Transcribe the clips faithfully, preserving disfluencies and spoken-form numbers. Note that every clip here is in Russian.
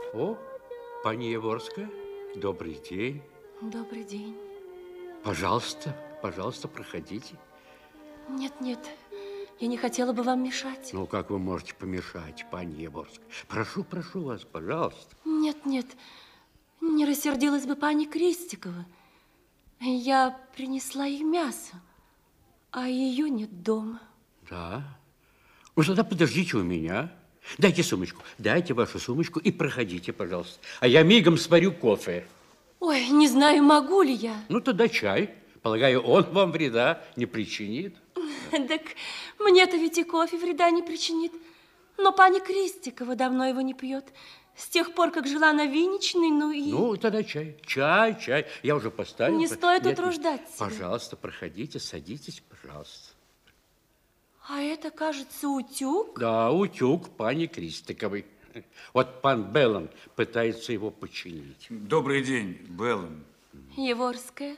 О, пани Яворская, добрый день. Добрый день. Пожалуйста, пожалуйста, проходите. Нет, нет, я не хотела бы вам мешать. Ну, как вы можете помешать, пани Яворская? Прошу, прошу вас, пожалуйста. Нет, нет, не рассердилась бы пани Крестикова. Я принесла ей мясо, а ее нет дома. Да? Ну, тогда подождите у меня. Дайте сумочку, дайте вашу сумочку и проходите, пожалуйста. А я мигом сварю кофе. Ой, не знаю, могу ли я. Ну, тогда чай. Полагаю, он вам вреда не причинит. Так мне-то ведь и кофе вреда не причинит. Но пани Крестикова давно его не пьет. С тех пор, как жила на Винничной, ну и... Ну, тогда чай. Чай, чай. Я уже поставил. Не стоит Нет, утруждать себя. Пожалуйста, проходите, садитесь, пожалуйста. А это, кажется, утюг? Да, утюг пани Кристиковой. Вот пан Беллон пытается его починить. Добрый день, Беллон. Яворская.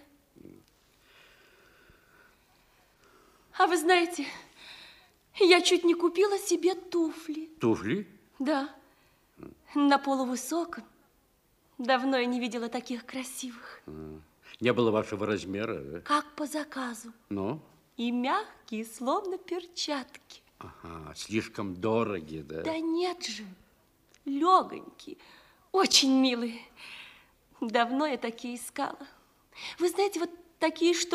А вы знаете, я чуть не купила себе туфли. Туфли? Да, на полувысоком. Давно я не видела таких красивых. Не было вашего размера, да? Как по заказу. Ну? И мягкие, словно перчатки. Ага, слишком дорогие, да? Да нет же, легонькие, очень милые. Давно я такие искала. Вы знаете, вот такие, что